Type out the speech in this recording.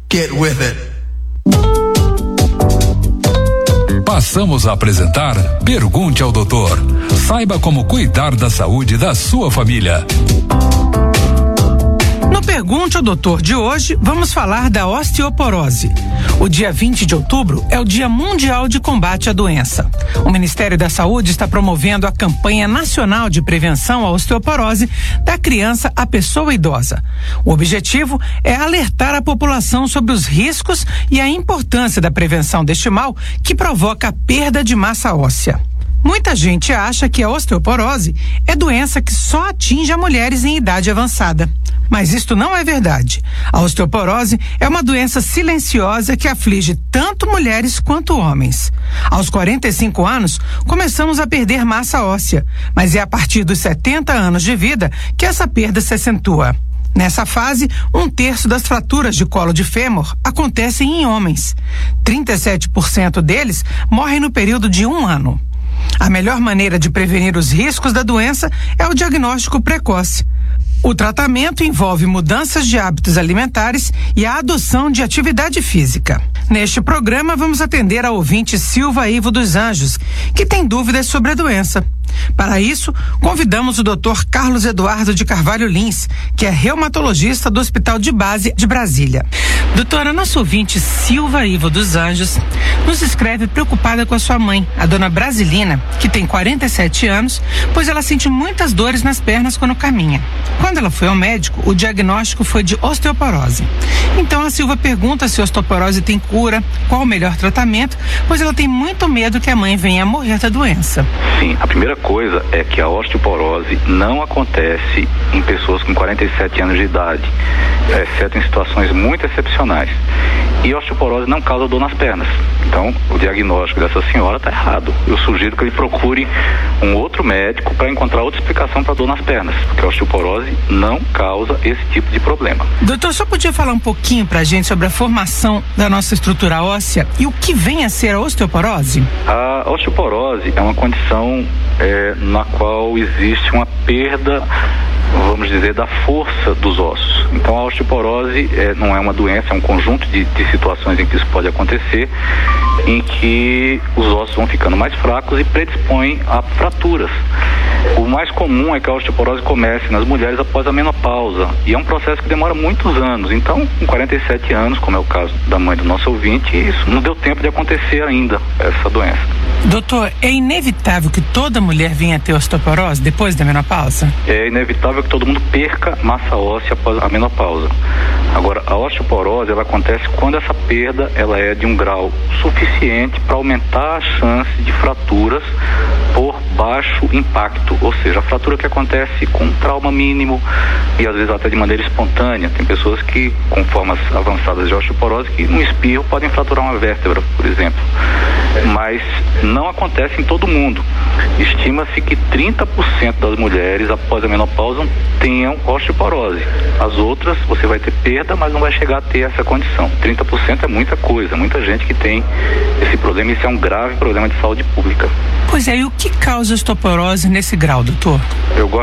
Get with it. Passamos a apresentar Pergunte ao Doutor. Saiba como cuidar da saúde da sua família. No Pergunte ao Doutor de hoje, vamos falar da osteoporose. O dia 20 de outubro é o Dia Mundial de Combate à Doença. O Ministério da Saúde está promovendo a campanha nacional de prevenção à osteoporose da criança à pessoa idosa. O objetivo é alertar a população sobre os riscos e a importância da prevenção deste mal que provoca a perda de massa óssea. Muita gente acha que a osteoporose é doença que só atinge a mulheres em idade avançada. Mas isto não é verdade. A osteoporose é uma doença silenciosa que aflige tanto mulheres quanto homens. Aos 45 anos, começamos a perder massa óssea, mas é a partir dos 70 anos de vida que essa perda se acentua. Nessa fase, 1/3 das fraturas de colo de fêmur acontecem em homens. 37% deles morrem no período de 1 ano. A melhor maneira de prevenir os riscos da doença é o diagnóstico precoce. O tratamento envolve mudanças de hábitos alimentares e a adoção de atividade física. Neste programa, vamos atender a ouvinte Silva Ivo dos Anjos, que tem dúvidas sobre a doença. Para isso, convidamos o Dr. Carlos Eduardo de Carvalho Lins, que é reumatologista do Hospital de Base de Brasília. Doutora, nossa ouvinte Silva Ivo dos Anjos nos escreve preocupada com a sua mãe, a dona Brasilina, que tem 47 anos, pois ela sente muitas dores nas pernas quando caminha. Quando ela foi ao médico, o diagnóstico foi de osteoporose. Então a Silva pergunta se a osteoporose tem cura, qual o melhor tratamento, pois ela tem muito medo que a mãe venha a morrer da doença. Sim, a primeira coisa é que a osteoporose não acontece em pessoas com 47 anos de idade, exceto em situações muito excepcionais. E a osteoporose não causa dor nas pernas. Então, o diagnóstico dessa senhora está errado. Eu sugiro que ele procure um outro médico para encontrar outra explicação para dor nas pernas, porque a osteoporose não causa esse tipo de problema. Doutor, só podia falar um pouquinho para a gente sobre a formação da nossa estrutura óssea e o que vem a ser a osteoporose? A osteoporose é uma condição na qual existe uma perda, vamos dizer, da força dos ossos. Então a osteoporose não é uma doença, é um conjunto de situações em que isso pode acontecer, em que os ossos vão ficando mais fracos e predispõem a fraturas. O mais comum é que a osteoporose comece nas mulheres após a menopausa, e é um processo que demora muitos anos. Então, com 47 anos, como é o caso da mãe do nosso ouvinte, isso não deu tempo de acontecer ainda, essa doença. Doutor, é inevitável que toda mulher venha a ter osteoporose depois da menopausa? É inevitável que todo mundo perca massa óssea após a menopausa. Agora, a osteoporose, ela acontece quando essa perda ela é de um grau suficiente para aumentar a chance de fraturas por baixo impacto, ou seja, a fratura que acontece com um trauma mínimo e às vezes até de maneira espontânea. Tem pessoas que, com formas avançadas de osteoporose, que no espirro podem fraturar uma vértebra, por exemplo. Mas não acontece em todo mundo. Estima-se que 30% das mulheres após a menopausa tenham osteoporose. As outras, você vai ter perda, mas não vai chegar a ter essa condição. 30% é muita coisa, muita gente que tem esse problema, e isso é um grave problema de saúde pública. Pois é, e o que causa osteoporose nesse grau, doutor? Eu gosto